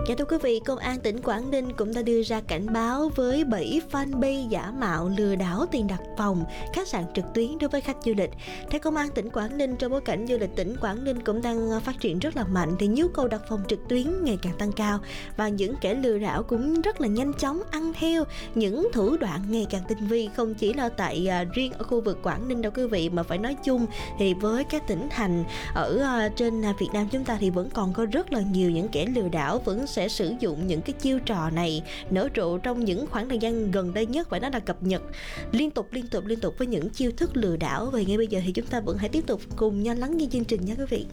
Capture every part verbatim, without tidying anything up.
Dạ thưa quý vị, Công an tỉnh Quảng Ninh cũng đã đưa ra cảnh báo với bảy fanpage giả mạo lừa đảo tiền đặt phòng, khách sạn trực tuyến đối với khách du lịch. Theo Công an tỉnh Quảng Ninh, trong bối cảnh du lịch tỉnh Quảng Ninh cũng đang phát triển rất là mạnh thì nhu cầu đặt phòng trực tuyến ngày càng tăng cao và những kẻ lừa đảo cũng rất là nhanh chóng ăn theo những thủ đoạn ngày càng tinh vi, không chỉ là tại à, riêng ở khu vực Quảng Ninh đâu quý vị, mà phải nói chung thì với các tỉnh thành ở à, trên à, Việt Nam chúng ta thì vẫn còn có rất là nhiều những kẻ lừa đảo vẫn sẽ sử dụng những cái chiêu trò này nở rộ trong những khoảng thời gian gần đây nhất, phải nói là cập nhật liên tục liên tục liên tục với những chiêu thức lừa đảo. Và ngay bây giờ thì chúng ta vẫn hãy tiếp tục cùng nhau lắng nghe chương trình nha quý vị.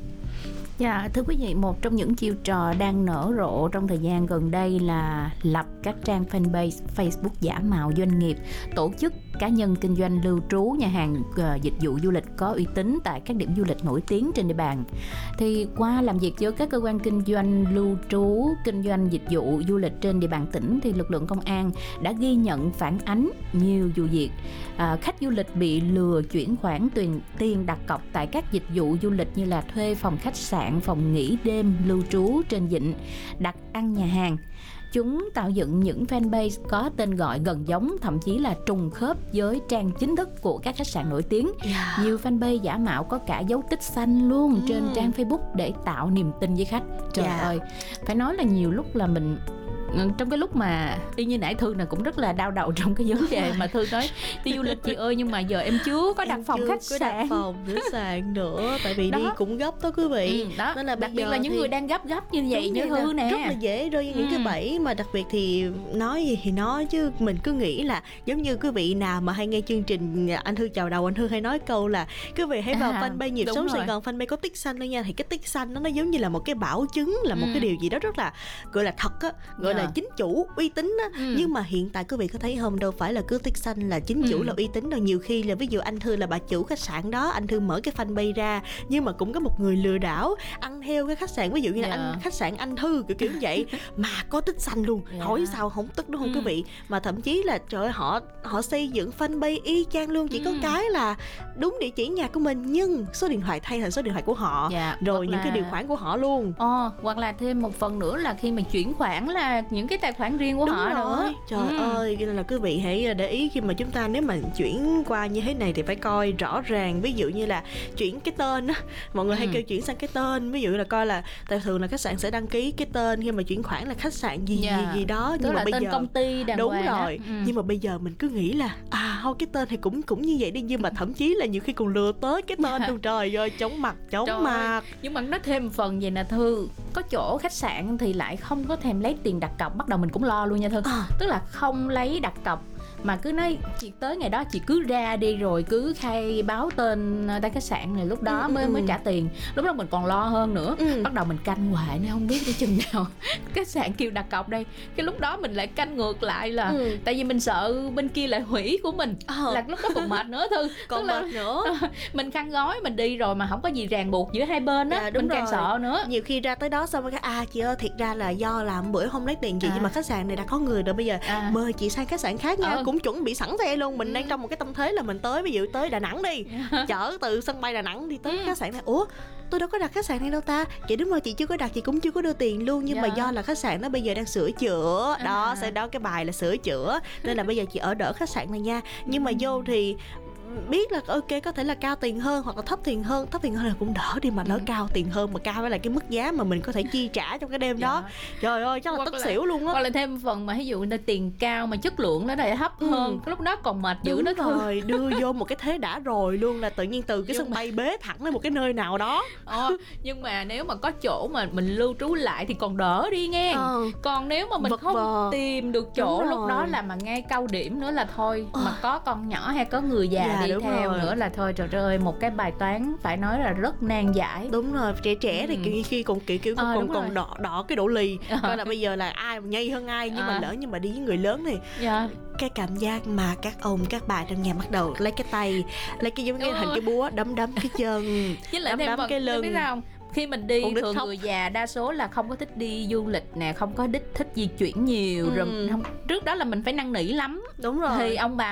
Dạ, thưa quý vị, một trong những chiêu trò đang nở rộ trong thời gian gần đây là lập các trang fanpage Facebook giả mạo doanh nghiệp, tổ chức cá nhân kinh doanh lưu trú, nhà hàng, uh, dịch vụ du lịch có uy tín tại các điểm du lịch nổi tiếng trên địa bàn. Thì qua làm việc với các cơ quan kinh doanh lưu trú, kinh doanh dịch vụ du lịch trên địa bàn tỉnh thì lực lượng công an đã ghi nhận phản ánh nhiều vụ việc uh, khách du lịch bị lừa chuyển khoản tiền tiền đặt cọc tại các dịch vụ du lịch như là thuê phòng khách sạn, phòng nghỉ đêm, lưu trú trên vịnh, đặt ăn nhà hàng. Chúng tạo dựng những fanpage có tên gọi gần giống, thậm chí là trùng khớp với trang chính thức của các khách sạn nổi tiếng. Yeah. Nhiều fanpage giả mạo có cả dấu tích xanh luôn mm. trên trang Facebook để tạo niềm tin với khách. Trời yeah. ơi, phải nói là nhiều lúc là mình trong cái lúc mà y như nãy Thư này cũng rất là đau đầu trong cái vấn đề mà Thư nói đi du lịch chị ơi, nhưng mà giờ em chưa có đặt em phòng khách sạn, đặt phòng khách sạn nữa, tại vì đó. Đi cũng gấp đó quý vị. Ừ, đó. Nên là đặc biệt là những thì... người đang gấp gấp như vậy như Thư nè, rất là dễ rơi vào những ừ. cái bẫy. Mà đặc biệt thì nói gì thì nói, chứ mình cứ nghĩ là giống như quý vị nào mà hay nghe chương trình anh Thư chào đầu, anh Thư hay nói câu là quý vị hãy vào à, fanpage nhịp sống Sài Gòn, fanpage có tích xanh thôi nha. Thì cái tích xanh nó nó giống như là một cái bảo chứng, là một ừ. cái điều gì đó rất là gọi là thật á, gọi yeah. là chính chủ uy tín á. Ừ. Nhưng mà hiện tại quý vị có thấy không, đâu phải là cứ tích xanh là chính chủ ừ. là uy tín đâu. Nhiều khi là ví dụ anh Thư là bà chủ khách sạn đó, anh Thư mở cái fanpage ra, nhưng mà cũng có một người lừa đảo ăn theo cái khách sạn, ví dụ như là yeah. anh khách sạn anh Thư kiểu kiểu vậy mà có tích xanh luôn. Yeah. Hỏi sao không tức đúng không ừ. quý vị. Mà thậm chí là trời ơi, họ họ xây dựng fanpage y chang luôn, chỉ ừ. có cái là đúng địa chỉ nhà của mình nhưng số điện thoại thay thành số điện thoại của họ. Yeah. Rồi hoặc những là... cái điều khoản của họ luôn. Ờ, hoặc là thêm một phần nữa là khi mà chuyển khoản là những cái tài khoản riêng của đúng họ rồi. Nữa. Trời ừ. ơi, cho nên là quý vị hãy để ý khi mà chúng ta nếu mà chuyển qua như thế này thì phải coi rõ ràng. Ví dụ như là chuyển cái tên á, mọi người ừ. hay kêu chuyển sang cái tên, ví dụ là coi là tại thường là khách sạn sẽ đăng ký cái tên khi mà chuyển khoản là khách sạn gì yeah. gì gì đó. Tức nhưng là mà bây tên giờ công ty đàng đúng hoàng rồi. Ừ. Nhưng mà bây giờ mình cứ nghĩ là à thôi cái tên thì cũng cũng như vậy đi, nhưng mà thậm chí là nhiều khi còn lừa tới cái tên luôn. Trời ơi, chóng mặt chóng Trời mặt. Nhưng mà nó thêm một phần vậy nè Thư, có chỗ khách sạn thì lại không có thèm lấy tiền đặt cọc, bắt đầu mình cũng lo luôn nha Thư. À. Tức là không lấy đặt cọc mà cứ nói chị tới ngày đó chị cứ ra đi rồi cứ khai báo tên tại khách sạn này, lúc đó ừ, mới ừ. mới trả tiền. Lúc đó mình còn lo hơn nữa. Ừ. Bắt đầu mình canh hoài nên không biết tới chừng nào khách sạn kêu đặt cọc đây. Cái lúc đó mình lại canh ngược lại là ừ. tại vì mình sợ bên kia lại hủy của mình. Ờ. Là lúc đó còn mệt nữa Thư. Còn mệt nữa. Mình khăn gói mình đi rồi mà không có gì ràng buộc giữa hai bên á. Dạ, mình càng sợ nữa. Nhiều khi ra tới đó xong rồi à chị ơi, thiệt ra là do làm bữa không lấy tiền chị à. nhưng mà khách sạn này đã có người rồi, bây giờ à. mời chị sang khách sạn khác nha. Ừ. Cũng chuẩn bị sẵn xe luôn. Mình ừ. đang trong một cái tâm thế là mình tới, ví dụ tới Đà Nẵng đi, chở từ sân bay Đà Nẵng đi tới ừ. khách sạn này. Ủa tôi đâu có đặt khách sạn này đâu ta. Chị đúng rồi, chị chưa có đặt, chị cũng chưa có đưa tiền luôn. Nhưng yeah. mà do là khách sạn nó bây giờ đang sửa chữa đó, à. sẽ đó cái bài là sửa chữa nên là bây giờ chị ở đỡ khách sạn này nha. Nhưng mà vô thì biết là ok có thể là cao tiền hơn hoặc là thấp tiền hơn, thấp tiền hơn là cũng đỡ đi, mà đỡ ừ. cao tiền hơn mà cao với lại cái mức giá mà mình có thể chi trả trong cái đêm dạ. đó. Trời ơi chắc là tức xỉu luôn á. Hoặc là thêm phần mà ví dụ là tiền cao mà chất lượng nó lại thấp ừ. hơn, cái lúc đó còn mệt dữ đó thôi. Rồi đưa vô một cái thế đã rồi luôn là tự nhiên từ cái nhưng sân bay bế thẳng lên một cái nơi nào đó. Ờ, nhưng mà nếu mà có chỗ mà mình lưu trú lại thì còn đỡ đi nghe. Ờ. Còn nếu mà mình Vật không vờ. tìm được chỗ lúc đó là mà ngay cao điểm nữa là thôi. Ờ. Mà có con nhỏ hay có người già dạ, đi theo rồi. nữa là thôi. Trời ơi, một cái bài toán phải nói là rất nan giải. Đúng rồi, trẻ trẻ thì ừ. kiểu khi còn kiểu kiểu à, còn còn đỏ đỏ cái độ lì à. Coi là bây giờ là ai mà nhây hơn ai. Nhưng à. mà lỡ nhưng mà đi với người lớn thì yeah. cái cảm giác mà các ông các bà trong nhà bắt đầu lấy cái tay, lấy cái giống cái hình cái búa đấm đấm cái chân, đấm đấm cái lưng. Biết không? Khi mình đi thường người già đa số là không có thích đi du lịch nè, không có đích thích di chuyển nhiều ừ. rồi không, trước đó là mình phải năn nỉ lắm. Đúng rồi. Thì ông bà